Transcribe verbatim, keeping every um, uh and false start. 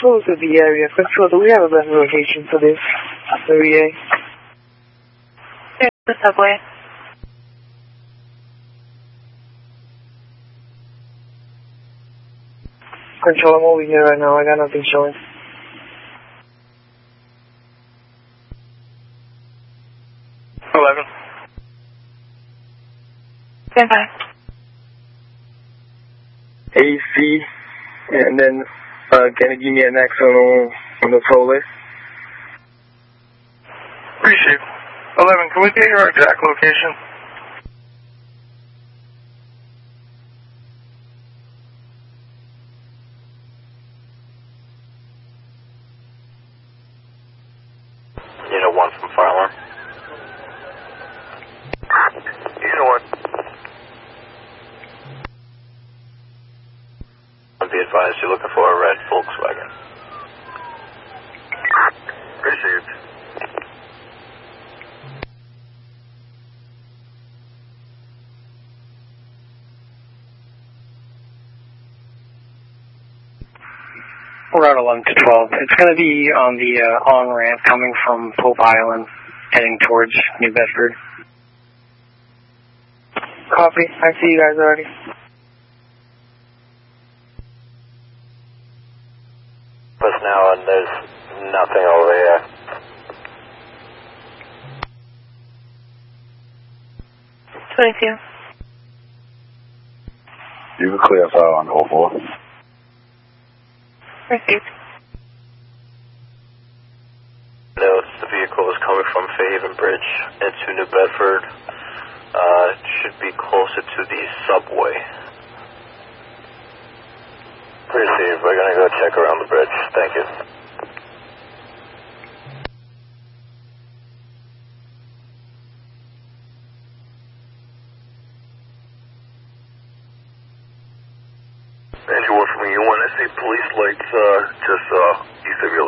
close to the area. Control, do we have a better location for this area? There's the subway. Control, I'm over here right now. I got nothing showing. eleven. Stand by. A C, and then uh, can you give me an X on, on the toll list? Appreciate it. eleven, can we get your exact location? Unit one from fire alarm. Unit one. Be advised you're looking for a red Volkswagen. Appreciate it. Route eleven to twelve. It's going to be on the uh, on-ramp coming from Pope Island, heading towards New Bedford. Copy. I see you guys already. Us now, and there's nothing over here. twenty-two. You can clear us out on oh four. Received. Notes the vehicle is coming from Fairhaven Bridge into New Bedford. Uh, it should be closer to the subway. Received. We're going to go check around the bridge. Thank you. Andrew, one from you. When I say police lights, uh, just uh, east of your